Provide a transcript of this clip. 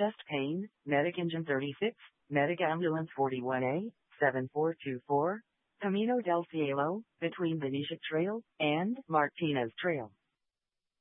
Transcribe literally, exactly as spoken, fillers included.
chest pain, Medic Engine thirty-six, Medic Ambulance forty-one A, seven four two four, Camino del Cielo, between Benicia Trail and Martinez Trail.